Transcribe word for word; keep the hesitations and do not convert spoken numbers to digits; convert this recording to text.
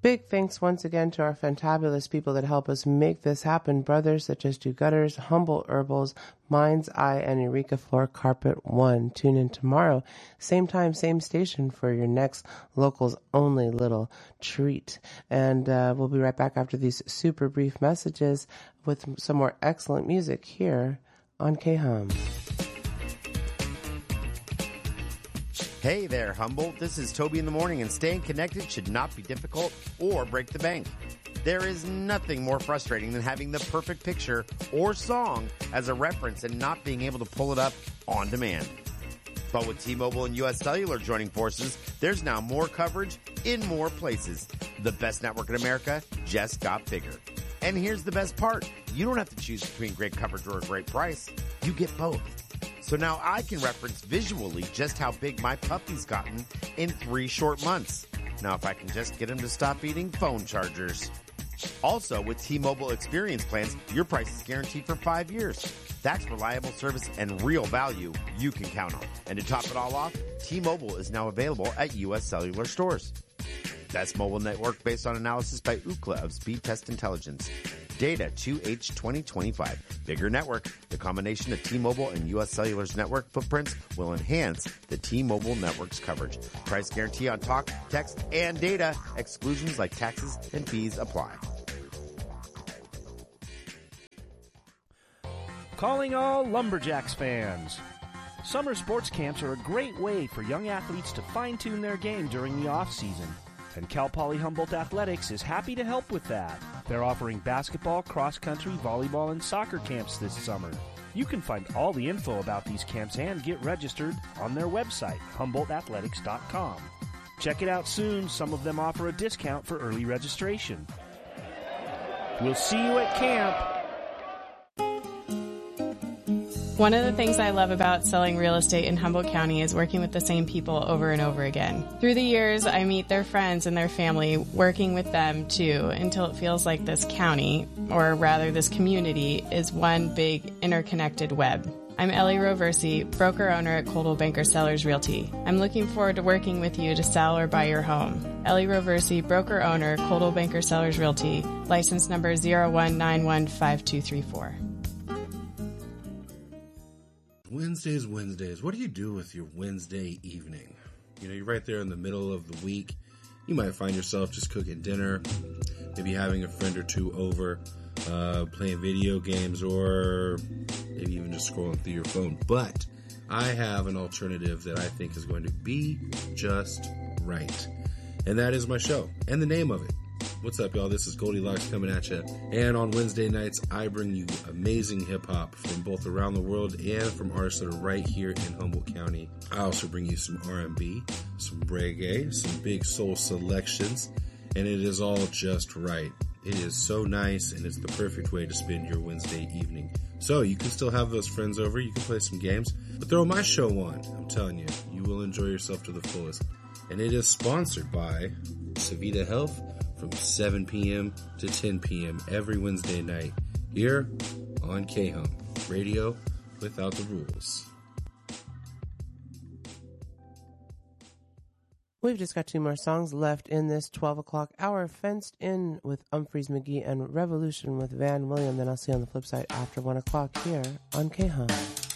Big thanks once again to our fantabulous people that help us make this happen. Brothers such as Do Gutters, Humboldt Herbals, Mind's Eye, and Eureka Floor Carpet One. Tune in tomorrow, same time, same station for your next locals only little treat. And uh, we'll be right back after these super brief messages with some more excellent music here on K-Hum. Hey there, Humboldt. This is Toby in the Morning, and staying connected should not be difficult or break the bank. There is nothing more frustrating than having the perfect picture or song as a reference and not being able to pull it up on demand. But with T-Mobile and U S Cellular joining forces, there's now more coverage in more places. The best network in America just got bigger. And here's the best part. You don't have to choose between great coverage or a great price. You get both. So now I can reference visually just how big my puppy's gotten in three short months. Now if I can just get him to stop eating phone chargers. Also, with T-Mobile Experience plans, your price is guaranteed for five years. That's reliable service and real value you can count on. And to top it all off, T-Mobile is now available at U S Cellular stores. Best mobile network based on analysis by Ookla of Speed Test Intelligence. Data two H twenty twenty-five. Bigger network. The combination of T-Mobile and U S Cellular's network footprints will enhance the T-Mobile network's coverage. Price guarantee on talk, text, and data. Exclusions like taxes and fees apply. Calling all Lumberjacks fans. Summer sports camps are a great way for young athletes to fine-tune their game during the off-season. And Cal Poly Humboldt Athletics is happy to help with that. They're offering basketball, cross-country, volleyball, and soccer camps this summer. You can find all the info about these camps and get registered on their website, humboldt athletics dot com. Check it out soon. Some of them offer a discount for early registration. We'll see you at camp. One of the things I love about selling real estate in Humboldt County is working with the same people over and over again. Through the years, I meet their friends and their family, working with them too, until it feels like this county, or rather this community, is one big interconnected web. I'm Ellie Roversi, broker-owner at Coldwell Banker Sellers Realty. I'm looking forward to working with you to sell or buy your home. Ellie Roversi, broker-owner, Coldwell Banker Sellers Realty, license number zero one nine one five two three four. Wednesdays, Wednesdays. What do you do with your Wednesday evening? You know, you're right there in the middle of the week. You might find yourself just cooking dinner, maybe having a friend or two over, uh, playing video games, or maybe even just scrolling through your phone. But I have an alternative that I think is going to be just right. And that is my show and the name of it. What's up, y'all? This is Goldilocks coming at you. And on Wednesday nights, I bring you amazing hip-hop from both around the world and from artists that are right here in Humboldt County. I also bring you some R and B, some reggae, some big soul selections, and it is all just right. It is so nice, and it's the perfect way to spend your Wednesday evening. So you can still have those friends over, you can play some games, but throw my show on. I'm telling you, you will enjoy yourself to the fullest. And it is sponsored by Savita Health, from seven p.m. to ten p.m. every Wednesday night here on K-Hum, radio without the rules. We've just got two more songs left in this twelve o'clock hour. Fenced In with Umphreys McGee and Revolution with Van William. Then I'll see you on the flip side after one o'clock here on K-Hum.